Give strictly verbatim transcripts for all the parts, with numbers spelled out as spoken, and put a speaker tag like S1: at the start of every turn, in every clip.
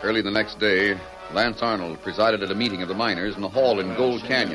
S1: Early the next day, Lance Arnold presided at a meeting of the miners in the hall in Gold Canyon.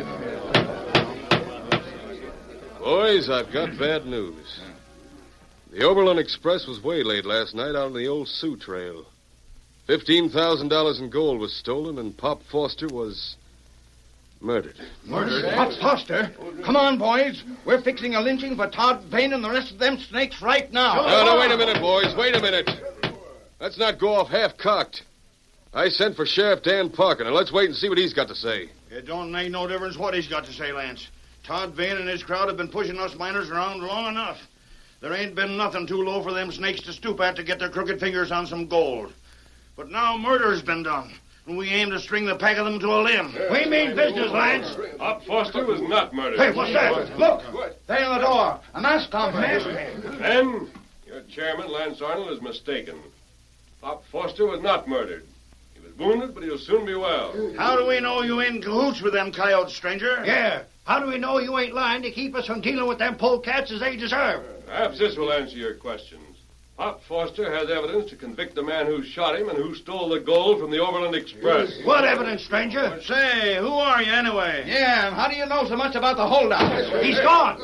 S2: Boys, I've got bad news. The Oberlin Express was waylaid last night out on the old Sioux Trail. Fifteen thousand dollars in gold was stolen, and Pop Foster was murdered.
S3: Murdered? Pop Foster? Come on, boys. We're fixing a lynching for Todd Vane and the rest of them snakes right now.
S2: No, no, wait a minute, boys. Wait a minute. Let's not go off half-cocked. I sent for Sheriff Dan Parker. Now let's wait and see what he's got to say.
S4: It don't make no difference what he's got to say, Lance. Todd Vane and his crowd have been pushing us miners around long enough. There ain't been nothing too low for them snakes to stoop at to get their crooked fingers on some gold. But now murder's been done, and we aim to string the pack of them to a limb.
S3: We mean business, Lance.
S5: Pop Foster was not murdered.
S3: Hey, what's that? Look, there in the door. A masked hombre.
S5: Then, your chairman, Lance Arnold, is mistaken. Pop Foster was not murdered. He was wounded, but he'll soon be well.
S4: How do we know you ain't in cahoots with them coyotes, stranger?
S3: Yeah. How do we know you ain't lying to keep us from dealing with them polecats as they deserve?
S5: Perhaps this will answer your questions. Pop Foster has evidence to convict the man who shot him and who stole the gold from the Overland Express.
S3: What evidence, stranger?
S4: Say, who are you anyway?
S3: Yeah, and how do you know so much about the holdout? He's gone.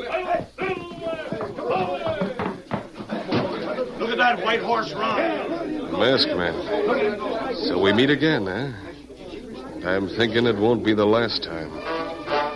S4: Look at that white horse run.
S2: Masked man. So we meet again, huh? And I'm thinking it won't be the last time.